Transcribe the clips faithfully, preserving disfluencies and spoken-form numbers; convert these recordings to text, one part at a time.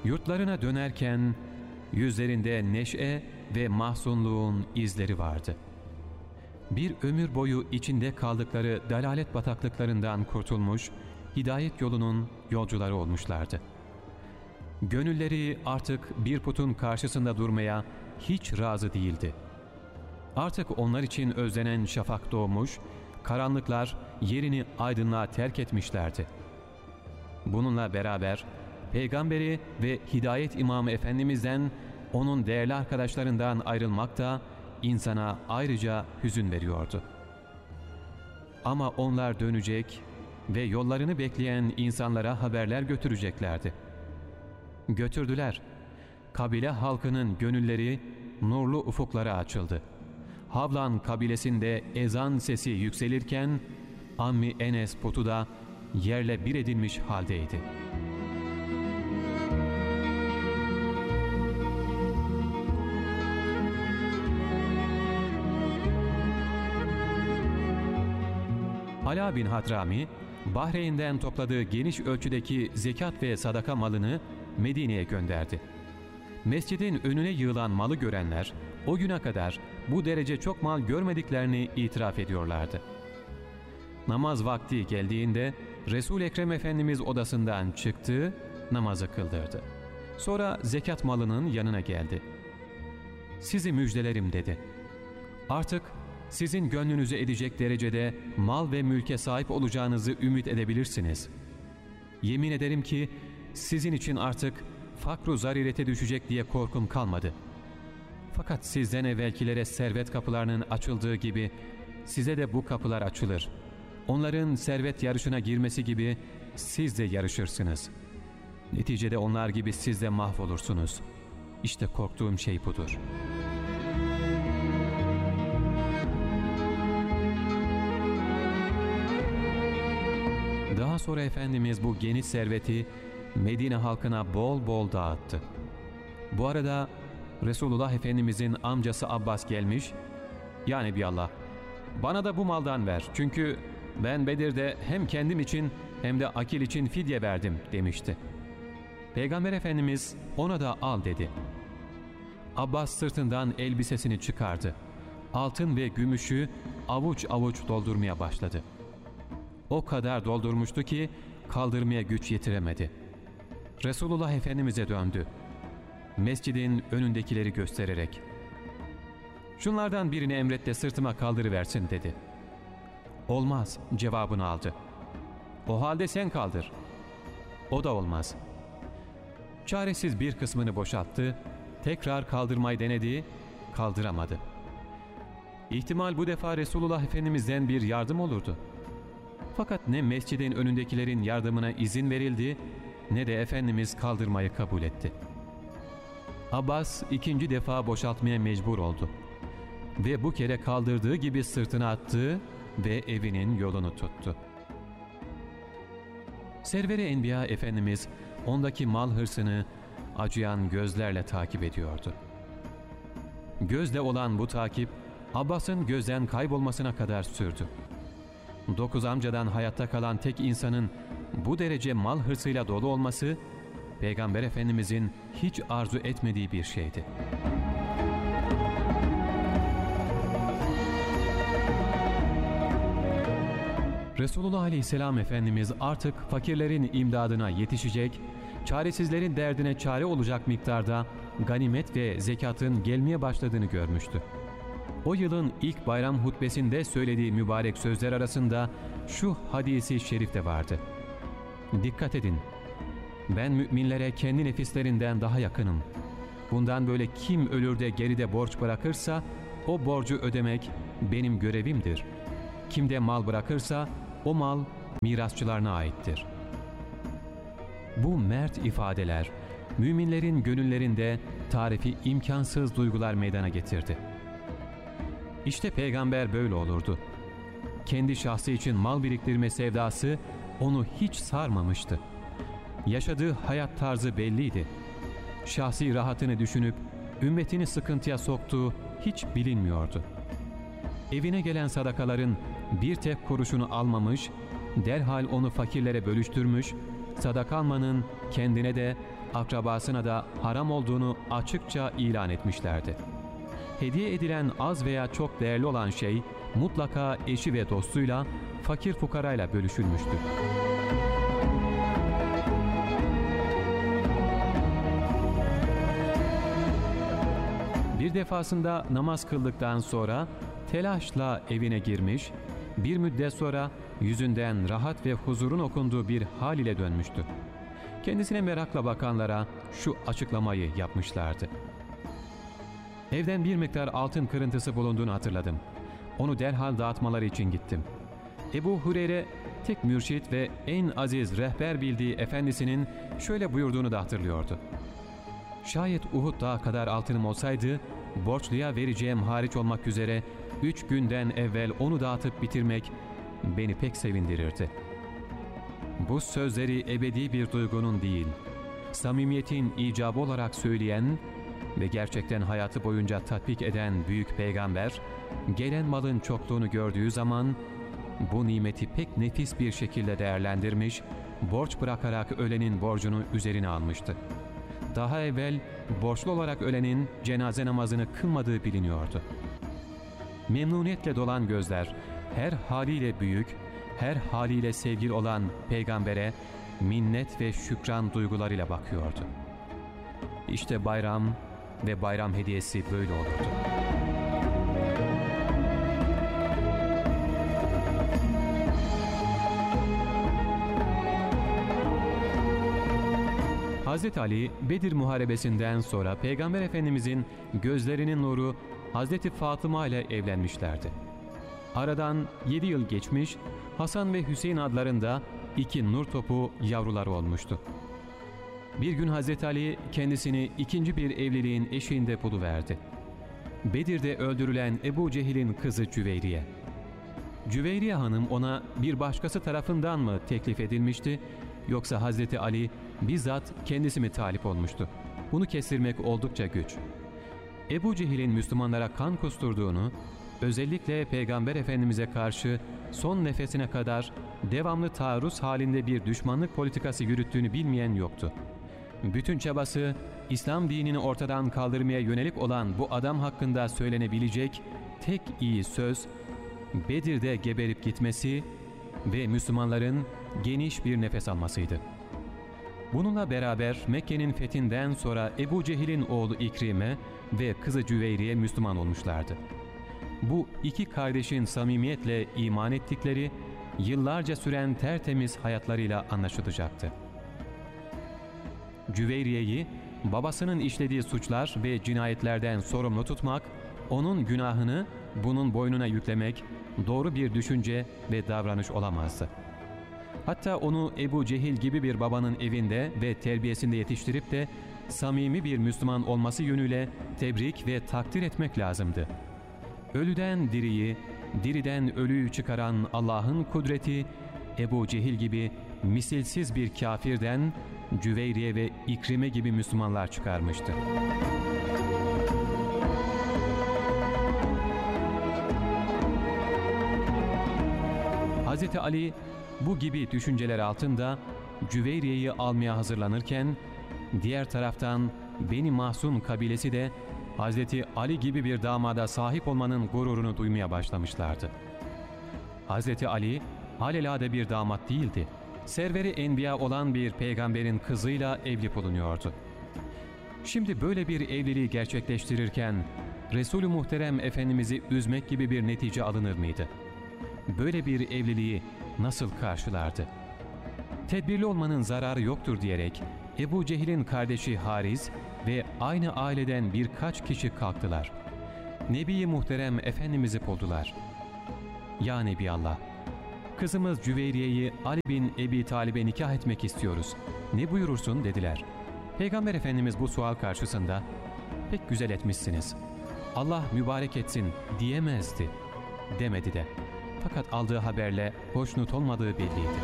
Yurtlarına dönerken yüzlerinde neşe ve mahzunluğun izleri vardı. Bir ömür boyu içinde kaldıkları dalalet bataklıklarından kurtulmuş, hidayet yolunun yolcuları olmuşlardı. Gönülleri artık bir putun karşısında durmaya hiç razı değildi. Artık onlar için özlenen şafak doğmuş, karanlıklar yerini aydınlığa terk etmişlerdi. Bununla beraber Peygamberi ve Hidayet İmamı Efendimiz'den, onun değerli arkadaşlarından ayrılmak da insana ayrıca hüzün veriyordu. Ama onlar dönecek ve yollarını bekleyen insanlara haberler götüreceklerdi. Götürdüler. Kabile halkının gönülleri nurlu ufuklara açıldı. Havlan kabilesinde ezan sesi yükselirken Ammi Enes putu da yerle bir edilmiş haldeydi. Ala bin Hadrami, Bahreyn'den topladığı geniş ölçüdeki zekat ve sadaka malını Medine'ye gönderdi. Mescidin önüne yığılan malı görenler, o güne kadar bu derece çok mal görmediklerini itiraf ediyorlardı. Namaz vakti geldiğinde Resul-i Ekrem Efendimiz odasından çıktı, namazı kıldırdı. Sonra zekat malının yanına geldi. "Sizi müjdelerim," dedi. "Artık sizin gönlünüzü edecek derecede mal ve mülke sahip olacağınızı ümit edebilirsiniz. Yemin ederim ki sizin için artık fakru zarirete düşecek diye korkum kalmadı. Fakat sizden evvelkilere servet kapılarının açıldığı gibi size de bu kapılar açılır. Onların servet yarışına girmesi gibi siz de yarışırsınız. Neticede onlar gibi siz de mahvolursunuz. İşte korktuğum şey budur." Daha sonra Efendimiz bu geniş serveti Medine halkına bol bol dağıttı. Bu arada Resulullah Efendimizin amcası Abbas gelmiş, "Ya Nebiallah, bana da bu maldan ver, çünkü ben Bedir'de hem kendim için hem de Akil için fidye verdim," demişti. Peygamber Efendimiz ona da "al," dedi. Abbas sırtından elbisesini çıkardı. Altın ve gümüşü avuç avuç doldurmaya başladı. O kadar doldurmuştu ki kaldırmaya güç yetiremedi. Resulullah Efendimiz'e döndü. Mescidin önündekileri göstererek, "Şunlardan birini emret de sırtıma kaldırıversin," dedi. "Olmaz," cevabını aldı. "O halde sen kaldır." "O da olmaz." Çaresiz bir kısmını boşalttı, tekrar kaldırmayı denedi, kaldıramadı. İhtimal bu defa Resulullah Efendimiz'den bir yardım olurdu. Fakat ne mescidin önündekilerin yardımına izin verildi, ne de Efendimiz kaldırmayı kabul etti. Abbas ikinci defa boşaltmaya mecbur oldu. Ve bu kere kaldırdığı gibi sırtına attı ve evinin yolunu tuttu. Server-i Enbiya Efendimiz ondaki mal hırsını acıyan gözlerle takip ediyordu. Gözle olan bu takip Abbas'ın gözden kaybolmasına kadar sürdü. Dokuz amcadan hayatta kalan tek insanın bu derece mal hırsıyla dolu olması, Peygamber Efendimizin hiç arzu etmediği bir şeydi. Resulullah Aleyhisselam Efendimiz artık fakirlerin imdadına yetişecek, çaresizlerin derdine çare olacak miktarda ganimet ve zekatın gelmeye başladığını görmüştü. O yılın ilk bayram hutbesinde söylediği mübarek sözler arasında şu hadisi şerif de vardı. "Dikkat edin, ben müminlere kendi nefislerinden daha yakınım. Bundan böyle kim ölür de geride borç bırakırsa o borcu ödemek benim görevimdir. Kim de mal bırakırsa o mal mirasçılarına aittir." Bu mert ifadeler müminlerin gönüllerinde tarifi imkansız duygular meydana getirdi. İşte peygamber böyle olurdu. Kendi şahsı için mal biriktirme sevdası onu hiç sarmamıştı. Yaşadığı hayat tarzı belliydi. Şahsi rahatını düşünüp ümmetini sıkıntıya soktuğu hiç bilinmiyordu. Evine gelen sadakaların bir tek kuruşunu almamış, derhal onu fakirlere bölüştürmüş, sadaka almanın kendine de akrabasına da haram olduğunu açıkça ilan etmişlerdi. Hediye edilen az veya çok değerli olan şey mutlaka eşi ve dostuyla, fakir fukarayla bölüşülmüştü. Bir defasında namaz kıldıktan sonra telaşla evine girmiş, bir müddet sonra yüzünden rahat ve huzurun okunduğu bir hal ile dönmüştü. Kendisine merakla bakanlara şu açıklamayı yapmışlardı. Evden bir miktar altın kırıntısı bulunduğunu hatırladım. Onu derhal dağıtmaları için gittim. Ebu Hureyre tek mürşit ve en aziz rehber bildiği efendisinin şöyle buyurduğunu da hatırlıyordu. Şayet Uhud dağı kadar altınım olsaydı, borçluya vereceğim hariç olmak üzere üç günden evvel onu dağıtıp bitirmek beni pek sevindirirdi. Bu sözleri ebedi bir duygunun değil, samimiyetin icabı olarak söyleyen ve gerçekten hayatı boyunca tatbik eden büyük peygamber, gelen malın çokluğunu gördüğü zaman bu nimeti pek nefis bir şekilde değerlendirmiş, borç bırakarak ölenin borcunu üzerine almıştı. Daha evvel borçlu olarak ölenin cenaze namazını kılmadığı biliniyordu. Memnuniyetle dolan gözler, her haliyle büyük, her haliyle sevgili olan peygambere minnet ve şükran duygularıyla bakıyordu. İşte bayram ve bayram hediyesi böyle olurdu. Hazreti Ali, Bedir Muharebesi'nden sonra Peygamber Efendimizin gözlerinin nuru Hazreti Fatıma ile evlenmişlerdi. Aradan yedi yıl geçmiş, Hasan ve Hüseyin adlarında iki nur topu yavruları olmuştu. Bir gün Hazreti Ali kendisini ikinci bir evliliğin eşiğinde buluverdi. Bedir'de öldürülen Ebu Cehil'in kızı Cüveyriye. Cüveyriye Hanım ona bir başkası tarafından mı teklif edilmişti, yoksa Hazreti Ali bizzat kendisi mi talip olmuştu? Bunu kestirmek oldukça güç. Ebu Cehil'in Müslümanlara kan kusturduğunu, özellikle Peygamber Efendimiz'e karşı son nefesine kadar devamlı taarruz halinde bir düşmanlık politikası yürüttüğünü bilmeyen yoktu. Bütün çabası İslam dinini ortadan kaldırmaya yönelik olan bu adam hakkında söylenebilecek tek iyi söz, Bedir'de geberip gitmesi ve Müslümanların geniş bir nefes almasıydı. Bununla beraber Mekke'nin fethinden sonra Ebu Cehil'in oğlu İkrime ve kızı Cüveyriye Müslüman olmuşlardı. Bu iki kardeşin samimiyetle iman ettikleri, yıllarca süren tertemiz hayatlarıyla anlaşılacaktı. Cüveyriye'yi babasının işlediği suçlar ve cinayetlerden sorumlu tutmak, onun günahını bunun boynuna yüklemek doğru bir düşünce ve davranış olamazdı. Hatta onu Ebu Cehil gibi bir babanın evinde ve terbiyesinde yetiştirip de samimi bir Müslüman olması yönüyle tebrik ve takdir etmek lazımdı. Ölüden diriyi, diriden ölüyü çıkaran Allah'ın kudreti, Ebu Cehil gibi misilsiz bir kafirden Cüveyriye ve İkrime gibi Müslümanlar çıkarmıştı. Hazreti Ali bu gibi düşünceler altında Cüveyriye'yi almaya hazırlanırken, diğer taraftan Beni Mahsun kabilesi de Hazreti Ali gibi bir damada sahip olmanın gururunu duymaya başlamışlardı. Hazreti Ali alelade bir damat değildi. Serveri enbiya olan bir peygamberin kızıyla evli bulunuyordu. Şimdi böyle bir evliliği gerçekleştirirken Resul-ü Muhterem Efendimiz'i üzmek gibi bir netice alınır mıydı? Böyle bir evliliği nasıl karşılardı? Tedbirli olmanın zararı yoktur diyerek Ebu Cehil'in kardeşi Hariz ve aynı aileden birkaç kişi kalktılar. Nebi-i Muhterem Efendimiz'i buldular. Ya Nebiallah, kızımız Cüveyriye'yi Ali bin Ebi Talib'e nikah etmek istiyoruz. Ne buyurursun dediler. Peygamber Efendimiz bu sual karşısında pek güzel etmişsiniz, Allah mübarek etsin diyemezdi demedi de. Fakat aldığı haberle hoşnut olmadığı belliydi.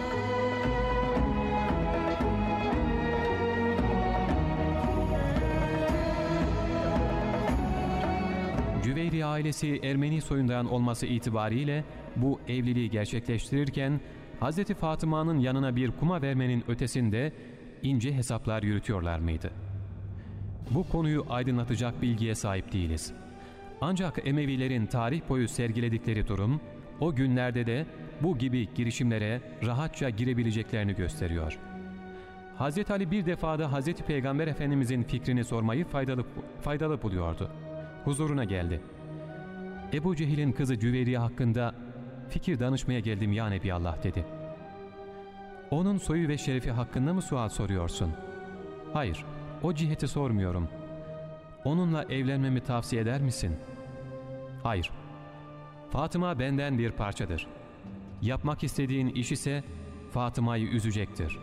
Cüveyriye ailesi Ermeni soyundan olması itibariyle bu evliliği gerçekleştirirken Hazreti Fatıma'nın yanına bir kuma vermenin ötesinde ince hesaplar yürütüyorlar mıydı? Bu konuyu aydınlatacak bilgiye sahip değiliz. Ancak Emevilerin tarih boyu sergiledikleri durum, o günlerde de bu gibi girişimlere rahatça girebileceklerini gösteriyor. Hazreti Ali bir defada Hazreti Peygamber Efendimizin fikrini sormayı faydalı, faydalı buluyordu. Huzuruna geldi. Ebu Cehil'in kızı Cüveyriye hakkında fikir danışmaya geldim ya Nebiallah dedi. Onun soyu ve şerefi hakkında mı sual soruyorsun? Hayır, o ciheti sormuyorum. Onunla evlenmemi tavsiye eder misin? Hayır. Fatıma benden bir parçadır. Yapmak istediğin iş ise Fatıma'yı üzecektir.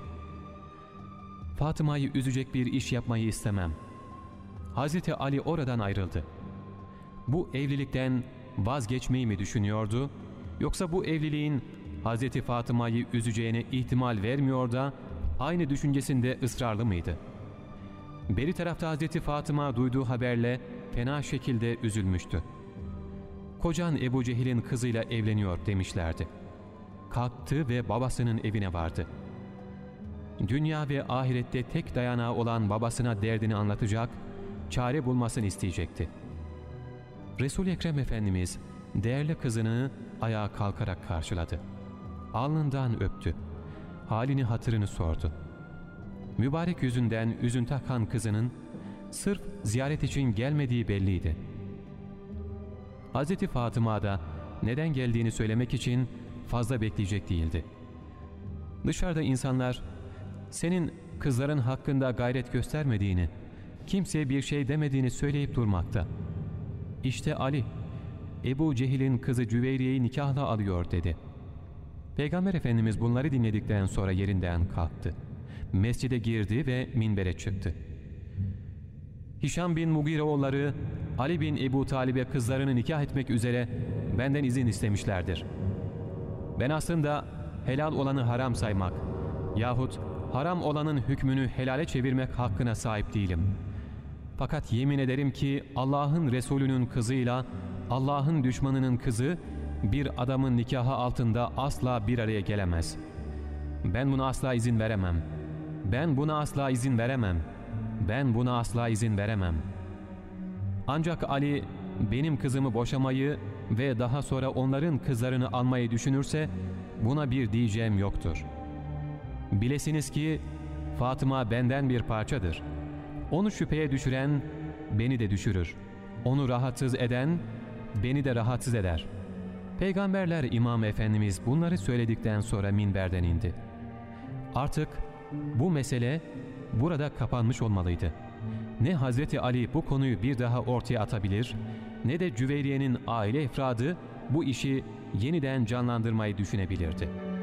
Fatıma'yı üzecek bir iş yapmayı istemem. Hazreti Ali oradan ayrıldı. Bu evlilikten vazgeçmeyi mi düşünüyordu, yoksa bu evliliğin Hazreti Fatıma'yı üzeceğine ihtimal vermiyor da aynı düşüncesinde ısrarlı mıydı? Beri tarafta Hazreti Fatıma duyduğu haberle fena şekilde üzülmüştü. Kocan Ebu Cehil'in kızıyla evleniyor demişlerdi. Kalktı ve babasının evine vardı. Dünya ve ahirette tek dayanağı olan babasına derdini anlatacak, çare bulmasını isteyecekti. Resul-i Ekrem Efendimiz değerli kızını ayağa kalkarak karşıladı. Alnından öptü. Halini hatırını sordu. Mübarek yüzünden üzüntü akan kızının sırf ziyaret için gelmediği belliydi. Hazreti Fatıma da neden geldiğini söylemek için fazla bekleyecek değildi. Dışarıda insanlar senin kızların hakkında gayret göstermediğini, kimseye bir şey demediğini söyleyip durmakta. İşte Ali, Ebu Cehil'in kızı Cüveyriye'yi nikahla alıyor dedi. Peygamber Efendimiz bunları dinledikten sonra yerinden kalktı. Mescide girdi ve minbere çıktı. Hişam bin Mugireoğulları Ali bin Ebu Talib'e kızlarını nikah etmek üzere benden izin istemişlerdir. Ben aslında helal olanı haram saymak yahut haram olanın hükmünü helale çevirmek hakkına sahip değilim. Fakat yemin ederim ki Allah'ın Resulü'nün kızıyla Allah'ın düşmanının kızı bir adamın nikahı altında asla bir araya gelemez. Ben buna asla izin veremem. Ben buna asla izin veremem. Ben buna asla izin veremem. Ancak Ali benim kızımı boşamayı ve daha sonra onların kızlarını almayı düşünürse buna bir diyeceğim yoktur. Bilesiniz ki Fatıma benden bir parçadır. Onu şüpheye düşüren beni de düşürür. Onu rahatsız eden beni de rahatsız eder. Peygamberler İmam Efendimiz bunları söyledikten sonra minberden indi. Artık bu mesele burada kapanmış olmalıydı. Ne Hazreti Ali bu konuyu bir daha ortaya atabilir, ne de Cüveyriye'nin aile efradı bu işi yeniden canlandırmayı düşünebilirdi.